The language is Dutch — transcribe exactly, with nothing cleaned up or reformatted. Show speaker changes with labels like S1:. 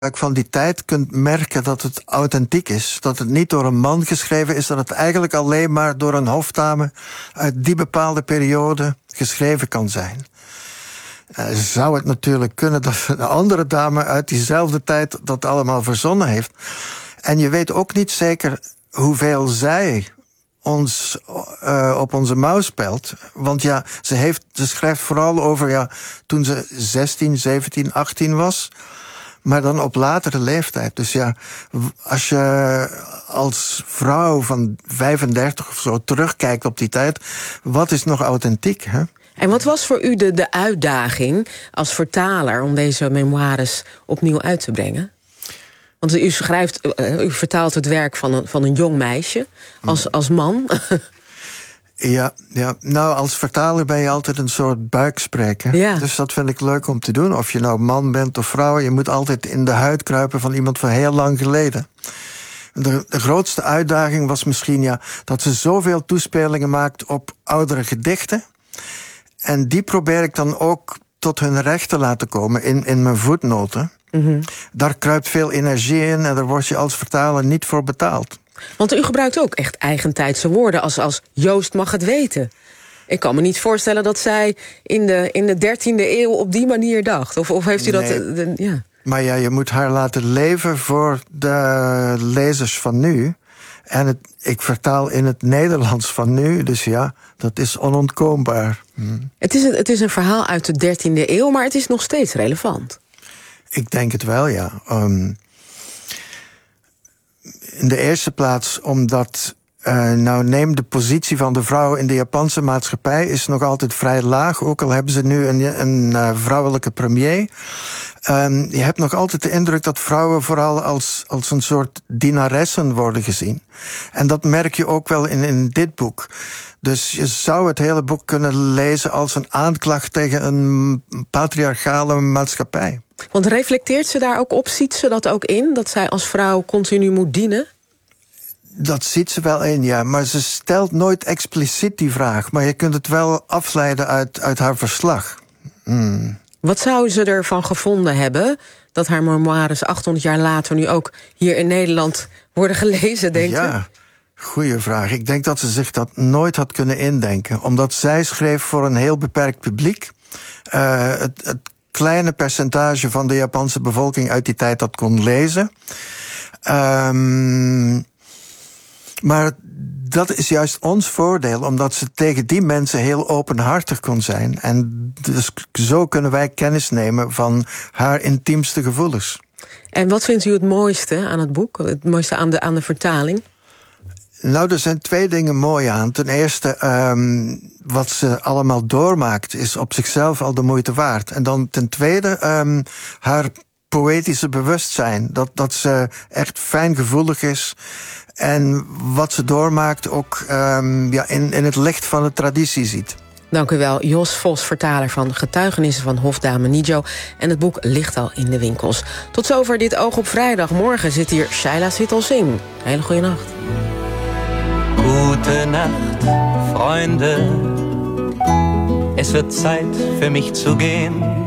S1: van die tijd kunt merken dat het authentiek is. Dat het niet door een man geschreven is. Dat het eigenlijk alleen maar door een hofdame uit die bepaalde periode geschreven kan zijn. Uh, zou het natuurlijk kunnen dat een andere dame uit diezelfde tijd dat allemaal verzonnen heeft. En je weet ook niet zeker hoeveel zij ons uh, op onze mouw spelt. Want ja, ze, heeft, ze schrijft vooral over ja, toen ze zestien, zeventien, achttien was. Maar dan op latere leeftijd. Dus ja, als je als vrouw van vijfendertig of zo terugkijkt op die tijd, wat is nog authentiek, hè?
S2: En wat was voor u de, de uitdaging als vertaler om deze memoires opnieuw uit te brengen? Want u schrijft, u vertaalt het werk van een, van een jong meisje als, als man.
S1: Ja, ja, nou als vertaler ben je altijd een soort buikspreker.
S2: Ja.
S1: Dus dat vind ik leuk om te doen. Of je nou man bent of vrouw, je moet altijd in de huid kruipen van iemand van heel lang geleden. De, de grootste uitdaging was misschien ja, dat ze zoveel toespelingen maakt op oudere gedichten. En die probeer ik dan ook tot hun recht te laten komen in, in mijn voetnoten. Mm-hmm. Daar kruipt veel energie in en daar word je als vertaler niet voor betaald.
S2: Want u gebruikt ook echt eigentijdse woorden als, als Joost mag het weten. Ik kan me niet voorstellen dat zij in de, in de dertiende eeuw op die manier dacht. Of, of heeft u dat...
S1: Nee.
S2: De, ja.
S1: Maar ja, je moet haar laten leven voor de lezers van nu. En het, ik vertaal in het Nederlands van nu, dus ja, dat is onontkoombaar. Hm.
S2: Het is, een, het is een verhaal uit de dertiende eeuw, maar het is nog steeds relevant.
S1: Ik denk het wel, ja. Um, in de eerste plaats omdat, uh, nou neem de positie van de vrouw in de Japanse maatschappij is nog altijd vrij laag, ook al hebben ze nu een, een uh, vrouwelijke premier. Um, je hebt nog altijd de indruk dat vrouwen vooral als, als een soort dienaressen worden gezien. En dat merk je ook wel in, in dit boek. Dus je zou het hele boek kunnen lezen als een aanklacht tegen een patriarchale maatschappij.
S2: Want reflecteert ze daar ook op? Ziet ze dat ook in? Dat zij als vrouw continu moet dienen?
S1: Dat ziet ze wel in, ja. Maar ze stelt nooit expliciet die vraag. Maar je kunt het wel afleiden uit, uit haar verslag. Hmm.
S2: Wat zou ze ervan gevonden hebben dat haar memoires achthonderd jaar later nu ook hier in Nederland worden gelezen, denk je?
S1: Ja, goeie vraag. Ik denk dat ze zich dat nooit had kunnen indenken. Omdat zij schreef voor een heel beperkt publiek. Uh, het, het kleine percentage van de Japanse bevolking uit die tijd dat kon lezen. Um, maar dat is juist ons voordeel, omdat ze tegen die mensen heel openhartig kon zijn. En dus zo kunnen wij kennis nemen van haar intiemste gevoelens.
S2: En wat vindt u het mooiste aan het boek? Het mooiste aan de, aan de vertaling?
S1: Nou, er zijn twee dingen mooi aan. Ten eerste, um, wat ze allemaal doormaakt is op zichzelf al de moeite waard. En dan ten tweede, um, haar poëtische bewustzijn. Dat, dat ze echt fijngevoelig is. En wat ze doormaakt ook um, ja, in, in het licht van de traditie ziet.
S2: Dank u wel, Jos Vos, vertaler van Getuigenissen van Hofdame Nijo. En het boek ligt al in de winkels. Tot zover dit Oog op Vrijdag. Morgen zit hier Shaila Sital-Singh. Hele goede nacht.
S3: Gute Nacht, Freunde. Es wird Zeit für mich zu gehen.